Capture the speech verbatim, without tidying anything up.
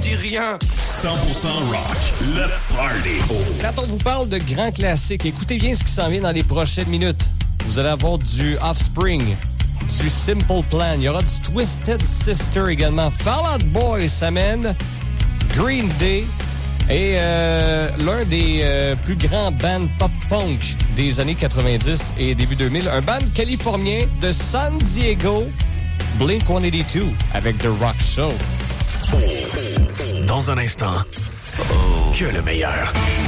dis rien. cent pour cent rock, le party. Quand on vous parle de grands classiques, écoutez bien ce qui s'en vient dans les prochaines minutes. Vous allez avoir du Offspring, du Simple Plan, il y aura du Twisted Sister également. Fall Out Boy s'amène, Green Day et euh, l'un des euh, plus grands bands pop-punk des années quatre-vingt-dix et début deux mille, un band californien de San Diego, Blink cent quatre-vingt-deux, avec The Rock Show. Dans un instant, que le meilleur.